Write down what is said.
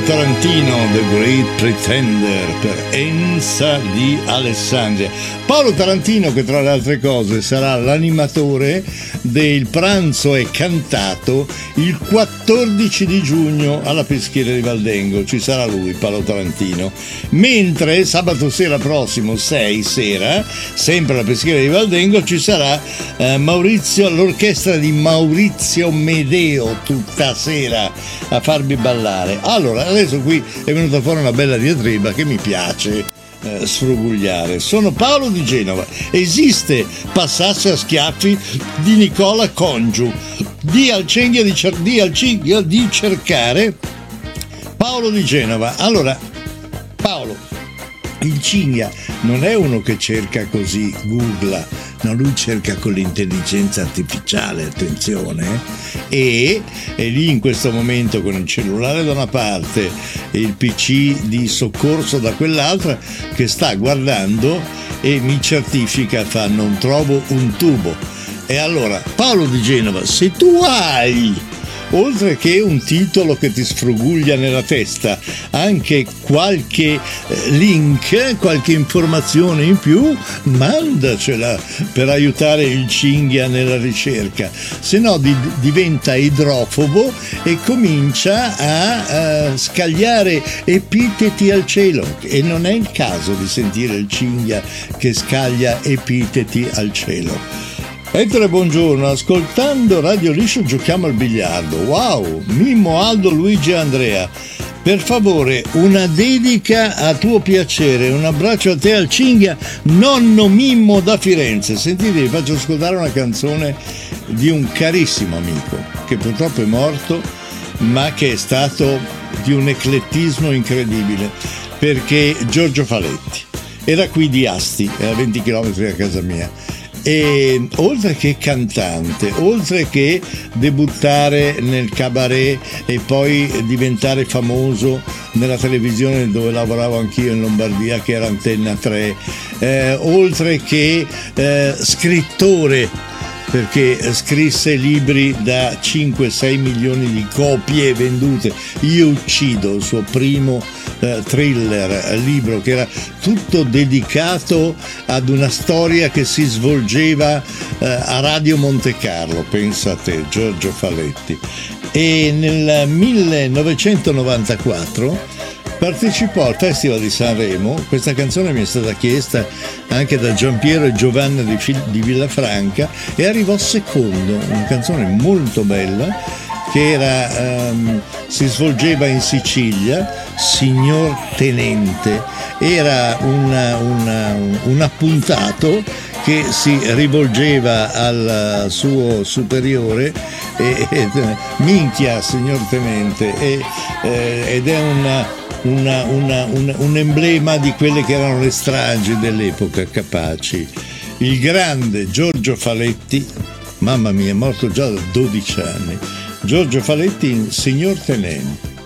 Tarantino, The Great Pretender, per Enza di Alessandria. Paolo Tarantino, che tra le altre cose sarà l'animatore del pranzo è cantato il 14 di giugno alla Peschiera di Valdengo. Ci sarà lui, Paolo Tarantino. Mentre sabato sera prossimo, 6 sera, sempre alla Peschiera di Valdengo, ci sarà l'orchestra di Maurizio Medeo tutta sera a farvi ballare. Allora, adesso qui è venuta fuori una bella diatriba che mi piace sfrugugliare. Sono Paolo di Genova. Esiste Passasse a schiaffi di Nicola Congiu. Di cercare Paolo di Genova. Allora, Paolo, il Cinghia non è uno che cerca così, googla, no, lui cerca con l'intelligenza artificiale, attenzione, e è lì in questo momento con il cellulare da una parte e il PC di soccorso da quell'altra, che sta guardando e mi certifica, fa: non trovo un tubo. E allora, Paolo di Genova, se tu hai, oltre che un titolo che ti sfruguglia nella testa, anche qualche link, qualche informazione in più, mandacela per aiutare il Cinghia nella ricerca. Se no diventa idrofobo e comincia a scagliare epiteti al cielo, e non è il caso di sentire il Cinghia che scaglia epiteti al cielo. Ettore, buongiorno, ascoltando Radio Liscio giochiamo al biliardo. Wow, Mimmo, Aldo, Luigi e Andrea. Per favore, una dedica a tuo piacere, un abbraccio a te, al Cinghia, nonno Mimmo da Firenze. Sentite, vi faccio ascoltare una canzone di un carissimo amico che purtroppo è morto, ma che è stato di un eclettismo incredibile, perché Giorgio Faletti era qui di Asti, a 20 km da casa mia. E oltre che cantante, oltre che debuttare nel cabaret e poi diventare famoso nella televisione dove lavoravo anch'io in Lombardia, che era Antenna 3, oltre che scrittore, perché scrisse libri da 5-6 milioni di copie vendute. Io uccido, il suo primo thriller, libro che era tutto dedicato ad una storia che si svolgeva a Radio Monte Carlo, pensa a te, Giorgio Faletti. E nel 1994 partecipò al Festival di Sanremo. Questa canzone mi è stata chiesta anche da Giampiero e Giovanna di Villafranca e arrivò secondo, una canzone molto bella che era, si svolgeva in Sicilia, Signor Tenente. Era un appuntato che si rivolgeva al suo superiore e minchia, signor Tenente, ed è un emblema di quelle che erano le stragi dell'epoca, capaci. Il grande Giorgio Faletti, mamma mia, è morto già da 12 anni. Giorgio Faletti in Signor Tenente.